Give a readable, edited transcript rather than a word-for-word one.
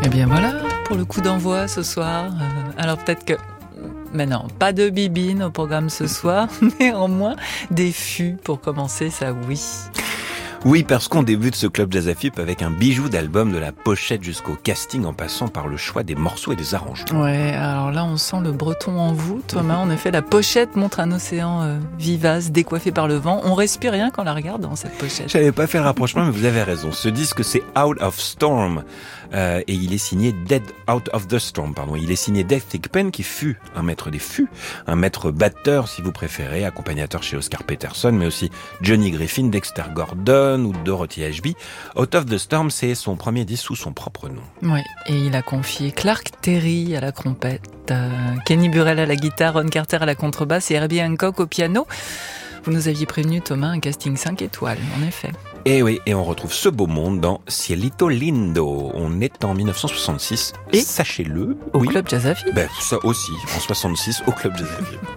Et bien voilà, pour le coup d'envoi ce soir. Alors peut-être que... Mais non, pas de bibine au programme ce soir, néanmoins des fûts pour commencer, ça oui. Oui, parce qu'on débute ce Club Jazz Afip avec un bijou d'album, de la pochette jusqu'au casting, en passant par le choix des morceaux et des arrangements. Ouais, alors là on sent le breton en vous, Thomas. En effet, la pochette montre un océan vivace, décoiffé par le vent. On respire rien quand on la regarde dans cette pochette. J'avais pas fait le rapprochement, mais vous avez raison. Ce disque, c'est Out of Storm, et il est signé Out of the Storm, pardon. Il est signé Dave Thigpen, qui fut un maître des fûts, un maître batteur, si vous préférez, accompagnateur chez Oscar Peterson, mais aussi Johnny Griffin, Dexter Gordon ou Dorothy Ashby. Out of the Storm, c'est son premier disque sous son propre nom. Oui, et il a confié Clark Terry à la trompette, Kenny Burrell à la guitare, Ron Carter à la contrebasse et Herbie Hancock au piano. Vous nous aviez prévenu, Thomas, un casting 5 étoiles, en effet. Et oui, et on retrouve ce beau monde dans Cielito Lindo. On est en 1966, et sachez-le. Au Club Jazz Afip. Ça aussi, en 66, au Club Jazz Afip.